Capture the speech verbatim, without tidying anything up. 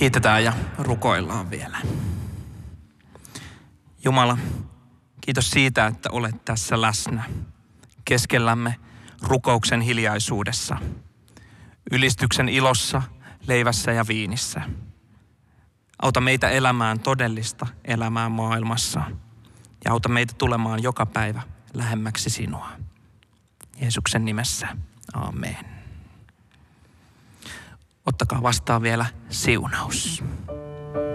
Kiitetään ja rukoillaan vielä. Jumala, kiitos siitä, että olet tässä läsnä keskellämme rukouksen hiljaisuudessa, ylistyksen ilossa, leivässä ja viinissä. Auta meitä elämään todellista elämää maailmassa ja auta meitä tulemaan joka päivä lähemmäksi sinua. Jeesuksen nimessä, amen. Ottakaa vastaan vielä siunaus.